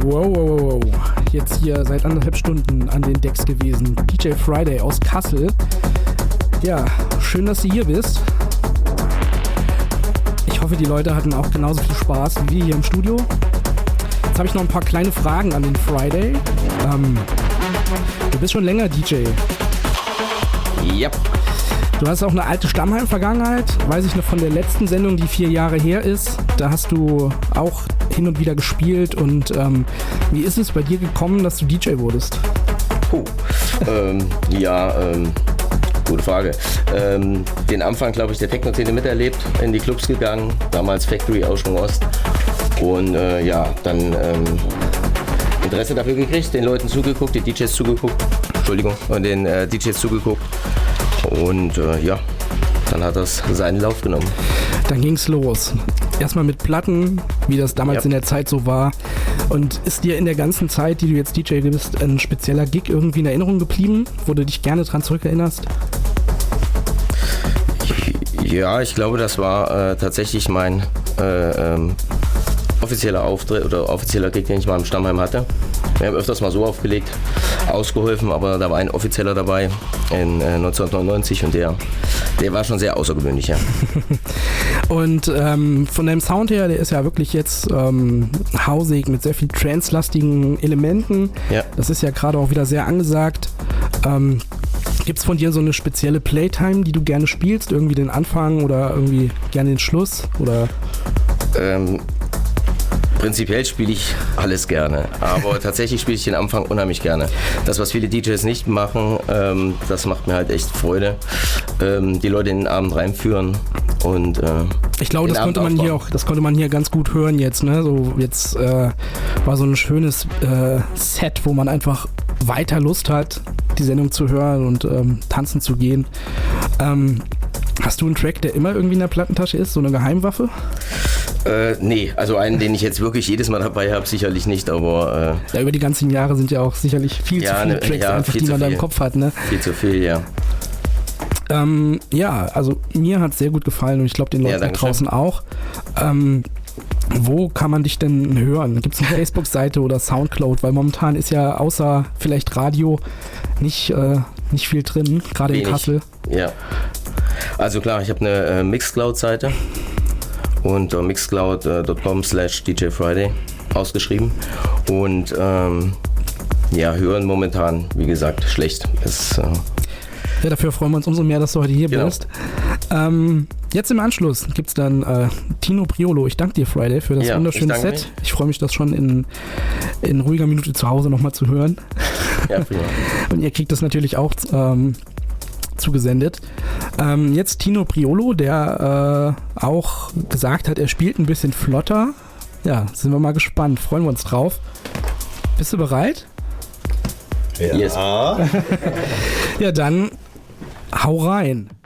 Wow. Jetzt hier seit 1,5 Stunden an den Decks gewesen. DJ Friday aus Kassel. Ja, schön, dass du hier bist. Ich hoffe, die Leute hatten auch genauso viel Spaß wie wir hier im Studio. Jetzt habe ich noch ein paar kleine Fragen an den Friday. Du bist schon länger DJ. Yep. Du hast auch eine alte Stammheim-Vergangenheit, weiß ich noch von der letzten Sendung, die 4 Jahre her ist. Da hast du auch hin und wieder gespielt und wie ist es bei dir gekommen, dass du DJ wurdest? Gute Frage. Den Anfang, glaube ich, der Techno-Szene miterlebt, in die Clubs gegangen, damals Factory Ausschwung Ost und dann Interesse dafür gekriegt, den Leuten zugeguckt, den DJs zugeguckt und dann hat das seinen Lauf genommen. Dann ging's los. Erstmal mit Platten, wie das damals in der Zeit so war. Und ist dir in der ganzen Zeit, die du jetzt DJ bist, ein spezieller Gig irgendwie in Erinnerung geblieben, wo du dich gerne dran zurückerinnerst? Ja, ich glaube, das war tatsächlich mein offizieller Auftritt oder offizieller Gig, den ich mal im Stammheim hatte. Wir haben öfters mal so aufgelegt, ausgeholfen, aber da war ein Offizieller dabei in 1999 und der war schon sehr außergewöhnlich, ja. Und von deinem Sound her, der ist ja wirklich jetzt hausig mit sehr viel trance-lastigen Elementen. Ja. Das ist ja gerade auch wieder sehr angesagt. Gibt es von dir so eine spezielle Playtime, die du gerne spielst? Irgendwie den Anfang oder irgendwie gerne den Schluss? Oder? Prinzipiell spiele ich alles gerne, aber tatsächlich spiele ich den Anfang unheimlich gerne. Das, was viele DJs nicht machen, das macht mir halt echt Freude. Die Leute in den Abend reinführen und ich glaube, das konnte man hier ganz gut hören jetzt. Ne? So jetzt war so ein schönes Set, wo man einfach weiter Lust hat, die Sendung zu hören und tanzen zu gehen. Hast du einen Track, der immer irgendwie in der Plattentasche ist, so eine Geheimwaffe? Nee, also einen, den ich jetzt wirklich jedes Mal dabei habe, sicherlich nicht, aber... über die ganzen Jahre sind ja auch sicherlich viel zu viele Tracks, einfach, die man da im Kopf hat, ne? Viel zu viel, ja. Also mir hat es sehr gut gefallen und ich glaube den Leuten da draußen auch. Wo kann man dich denn hören? Gibt es eine Facebook-Seite oder Soundcloud? Weil momentan ist ja außer vielleicht Radio nicht viel drin, gerade in Kassel. Ja, also klar, ich habe eine Mixcloud-Seite und mixcloud.com/DJFriday ausgeschrieben und hören momentan, wie gesagt, schlecht. Ja, dafür freuen wir uns umso mehr, dass du heute hier bist. Jetzt im Anschluss gibt es dann Tino Priolo. Ich danke dir, Friday, für das wunderschöne Set. Ich freue mich, das schon in ruhiger Minute zu Hause nochmal zu hören. Ja, prima. Und ihr kriegt das natürlich auch zugesendet. Jetzt Tino Priolo, der auch gesagt hat, er spielt ein bisschen flotter. Ja, sind wir mal gespannt. Freuen wir uns drauf. Bist du bereit? Ja. Yes. Ja, dann hau rein.